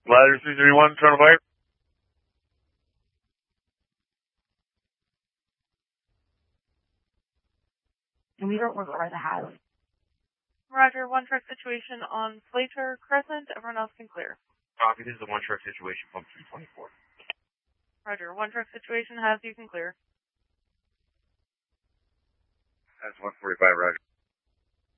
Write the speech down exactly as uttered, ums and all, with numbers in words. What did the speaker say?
Ladder three three one, turn fire. And we don't require the house. Roger, one truck situation on Slater Crescent. Everyone else can clear. Copy, this is the one truck situation, pump three twenty-four. Roger, one truck situation has you can clear. That's one forty-five, Roger.